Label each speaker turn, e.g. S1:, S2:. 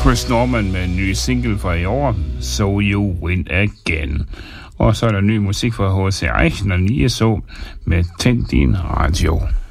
S1: Chris Norman med en ny single fra i år, So You Win Again. Og så er der ny musik fra H.C. Eichner, lige så med Tænd din radio.